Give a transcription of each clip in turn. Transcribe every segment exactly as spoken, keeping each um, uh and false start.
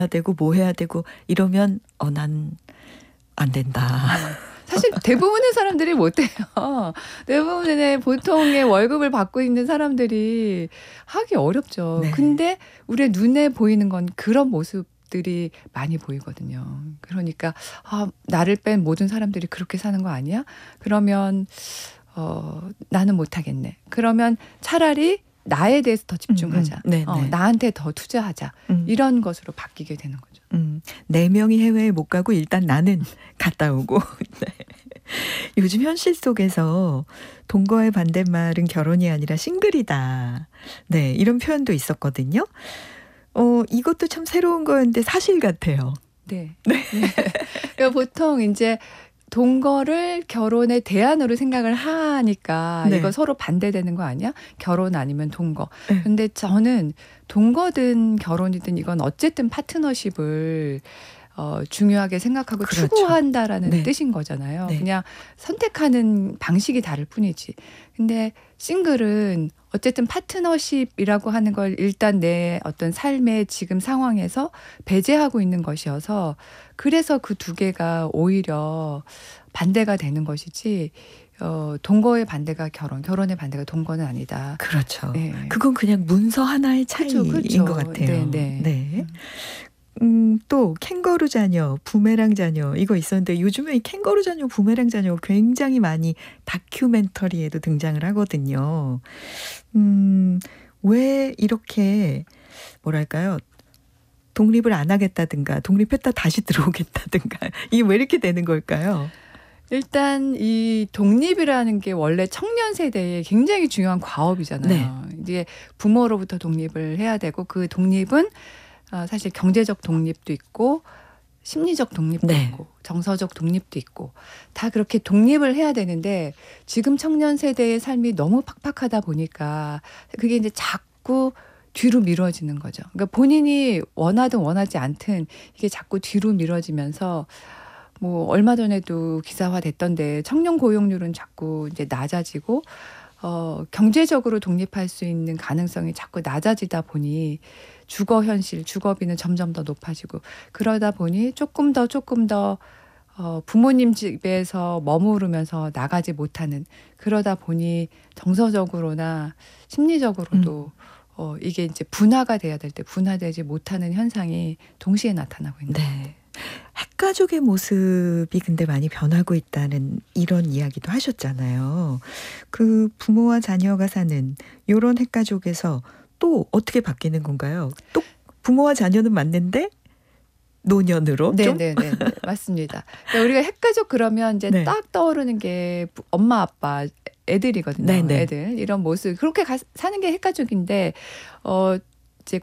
되고 뭐 해야 되고 이러면 어, 난 안 된다. 사실 대부분의 사람들이 못해요. 대부분의 보통의 월급을 받고 있는 사람들이 하기 어렵죠. 네. 근데 우리 눈에 보이는 건 그런 모습들이 많이 보이거든요. 그러니까 아, 나를 뺀 모든 사람들이 그렇게 사는 거 아니야? 그러면 어, 나는 못하겠네. 그러면 차라리 나에 대해서 더 집중하자. 음, 음. 네, 어, 네. 나한테 더 투자하자. 음. 이런 것으로 바뀌게 되는 거죠. 음, 네 명이 해외에 못 가고 일단 나는 갔다 오고. 네. 요즘 현실 속에서 동거의 반대말은 결혼이 아니라 싱글이다. 네, 이런 표현도 있었거든요. 어, 이것도 참 새로운 거였는데 사실 같아요. 네. 네. 그러니까 보통 이제 동거를 결혼의 대안으로 생각을 하니까 네. 이거 서로 반대되는 거 아니야? 결혼 아니면 동거. 네. 근데 저는 동거든 결혼이든 이건 어쨌든 파트너십을 어, 중요하게 생각하고 그렇죠. 추구한다라는 네. 뜻인 거잖아요. 네. 그냥 선택하는 방식이 다를 뿐이지. 근데 싱글은 어쨌든 파트너십이라고 하는 걸 일단 내 어떤 삶의 지금 상황에서 배제하고 있는 것이어서 그래서 그 두 개가 오히려 반대가 되는 것이지 어, 동거의 반대가 결혼, 결혼의 반대가 동거는 아니다. 그렇죠. 네. 그건 그냥 문서 하나의 차이인 그렇죠, 그렇죠. 것 같아요. 네, 네. 네. 음, 또 캥거루 자녀, 부메랑 자녀 이거 있었는데 요즘에 이 캥거루 자녀, 부메랑 자녀 굉장히 많이 다큐멘터리에도 등장을 하거든요. 음, 왜 이렇게 뭐랄까요? 독립을 안 하겠다든가 독립했다 다시 들어오겠다든가 이게 왜 이렇게 되는 걸까요? 일단 이 독립이라는 게 원래 청년 세대에 굉장히 중요한 과업이잖아요. 네. 이제 부모로부터 독립을 해야 되고 그 독립은 어, 사실 경제적 독립도 있고 심리적 독립도 네. 있고 정서적 독립도 있고 다 그렇게 독립을 해야 되는데 지금 청년 세대의 삶이 너무 팍팍하다 보니까 그게 이제 자꾸 뒤로 미뤄지는 거죠. 그러니까 본인이 원하든 원하지 않든 이게 자꾸 뒤로 미뤄지면서 뭐 얼마 전에도 기사화 됐던데 청년 고용률은 자꾸 이제 낮아지고 어, 경제적으로 독립할 수 있는 가능성이 자꾸 낮아지다 보니 주거 현실, 주거비는 점점 더 높아지고 그러다 보니 조금 더 조금 더 어, 부모님 집에서 머무르면서 나가지 못하는 그러다 보니 정서적으로나 심리적으로도 음. 어, 이게 이제 분화가 돼야 될 때 분화되지 못하는 현상이 동시에 나타나고 있는 네. 것 같아요. 핵가족의 모습이 근데 많이 변하고 있다는 이런 이야기도 하셨잖아요. 그 부모와 자녀가 사는 이런 핵가족에서 또 어떻게 바뀌는 건가요? 또 부모와 자녀는 맞는데 노년으로 네, 좀? 네, 네, 네. 맞습니다. 그러니까 우리가 핵가족 그러면 이제 네. 딱 떠오르는 게 엄마, 아빠, 애들이거든요. 네, 네. 애들 이런 모습 그렇게 가, 사는 게 핵가족인데 어 이제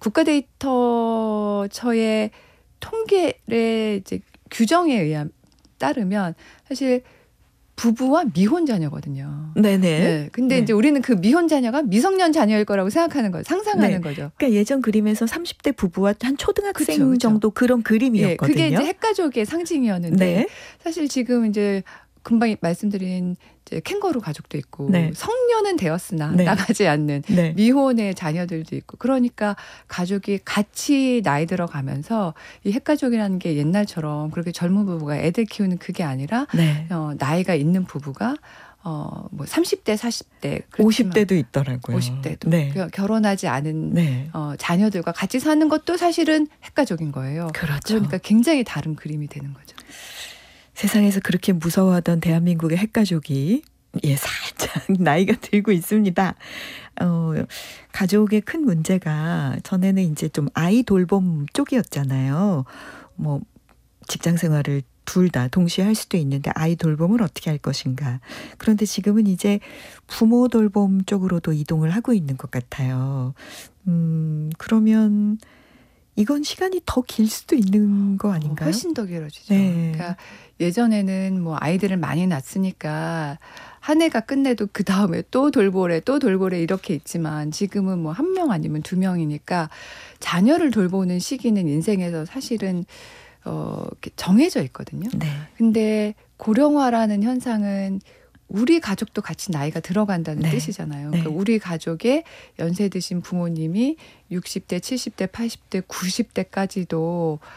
국가데이터처의 통계의 이제 규정에 의한 따르면 사실 부부와 미혼 자녀거든요. 네네. 네. 근데 네. 이제 우리는 그 미혼 자녀가 미성년 자녀일 거라고 생각하는 거예요. 상상하는 네. 거죠. 그러니까 예전 그림에서 삼십 대 부부와 한 초등학생 그쵸, 그쵸. 정도 그런 그림이었거든요. 예, 그게 이제 핵가족의 상징이었는데 네. 사실 지금 이제 금방 말씀드린 이제 캥거루 가족도 있고 네. 성년은 되었으나 네. 나가지 않는 네. 미혼의 자녀들도 있고 그러니까 가족이 같이 나이 들어가면서 이 핵가족이라는 게 옛날처럼 그렇게 젊은 부부가 애들 키우는 그게 아니라 네. 어, 나이가 있는 부부가 어, 뭐 삼십 대, 사십 대, 오십 대도 있더라고요. 오십 대도 네. 결혼하지 않은 네. 어, 자녀들과 같이 사는 것도 사실은 핵가족인 거예요. 그렇죠. 그러니까 굉장히 다른 그림이 되는 거죠. 세상에서 그렇게 무서워하던 대한민국의 핵가족이 예, 살짝 나이가 들고 있습니다. 어, 가족의 큰 문제가 전에는 이제 좀 아이 돌봄 쪽이었잖아요. 뭐 직장 생활을 둘 다 동시에 할 수도 있는데 아이 돌봄을 어떻게 할 것인가. 그런데 지금은 이제 부모 돌봄 쪽으로도 이동을 하고 있는 것 같아요. 음, 그러면 이건 시간이 더 길 수도 있는 거 아닌가요? 훨씬 더 길어지죠. 네. 그러니까 예전에는 뭐 아이들을 많이 낳았으니까 한 해가 끝내도 그 다음에 또 돌보래 또 돌보래 이렇게 있지만 지금은 뭐 한 명 아니면 두 명이니까 자녀를 돌보는 시기는 인생에서 사실은 어, 정해져 있거든요. 네. 근데 고령화라는 현상은 우리 가족도 같이 나이가 들어간다는 네. 뜻이잖아요. 네. 그러니까 우리 가족의 연세 드신 부모님이 육십 대, 칠십 대, 팔십 대, 구십 대까지도